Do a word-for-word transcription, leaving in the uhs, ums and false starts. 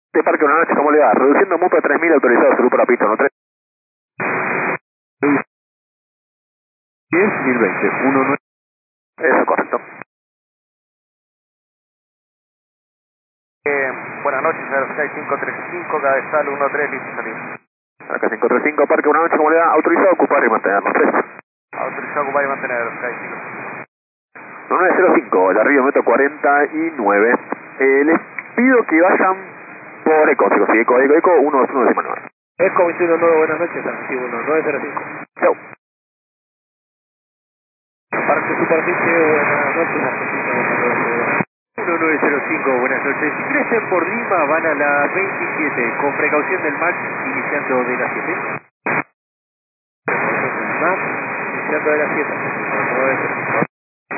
Este parque una noche, ¿cómo le va? Reduciendo M U P a tres mil autorizado, salud por la pista, no tres. diez mil veinte, uno nueve. Eso, correcto. Eh, buenas noches, señor Sky cinco tres cinco, cabezal uno tres, listo, salir. Acá cinco tres cinco, parque una noche, ¿cómo le va? Autorizado, ocupar y mantenernos tres. Autorizado a ocupar y mantener, Sky cinco. nueve cero cinco, la Río Metro cuarenta y nueve. Eh, les pido que vayan por Eco, chicos, sí, Eco, Eco, Eco, uno dos uno décima nueve. Eco veintiuno nueve, buenas noches, San uno nueve cero cinco. Chau. Parque Superficie, buenas noches, Argentina uno nueve cero cinco, buenas noches. Si crecen por Lima van a la veintisiete, con precaución del MAX iniciando de la siete. Max, iniciando de las siete.